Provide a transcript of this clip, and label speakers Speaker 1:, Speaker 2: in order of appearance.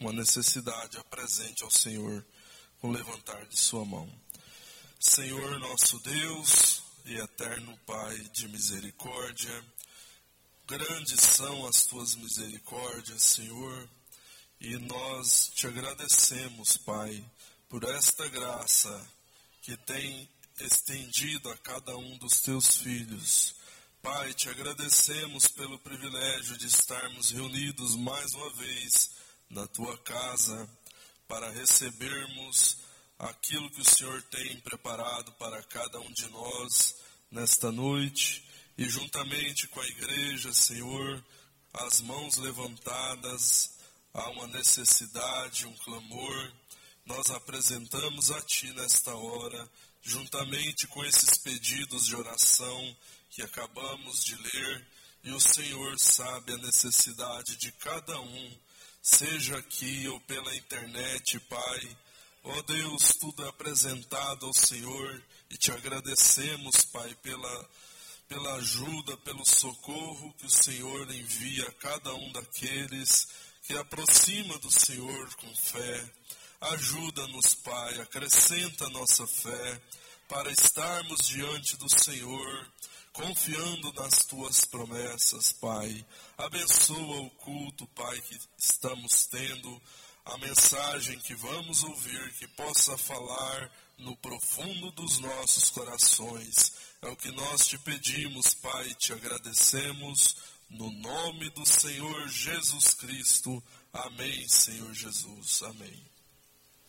Speaker 1: uma necessidade, apresente ao Senhor com o levantar de sua mão. Senhor nosso Deus e eterno Pai de misericórdia, grandes são as tuas misericórdias, Senhor, e nós te agradecemos, Pai, por esta graça que tem estendido a cada um dos teus filhos. Pai, te agradecemos pelo privilégio de estarmos reunidos mais uma vez na tua casa para recebermos aquilo que o Senhor tem preparado para cada um de nós nesta noite e juntamente com a igreja, Senhor, as mãos levantadas, há uma necessidade, um clamor, nós apresentamos a Ti nesta hora, juntamente com esses pedidos de oração que acabamos de ler, e o Senhor sabe a necessidade de cada um, seja aqui ou pela internet, Pai. Ó Deus, tudo é apresentado ao Senhor e te agradecemos, Pai, pela ajuda, pelo socorro que o Senhor envia a cada um daqueles que aproxima do Senhor com fé. Ajuda-nos, Pai, acrescenta a nossa fé para estarmos diante do Senhor, confiando nas tuas promessas, Pai. Abençoa o culto, Pai, que estamos tendo, a mensagem que vamos ouvir, que possa falar no profundo dos nossos corações. É o que nós te pedimos, Pai, te agradecemos, no nome do Senhor Jesus Cristo. Amém, Senhor Jesus. Amém.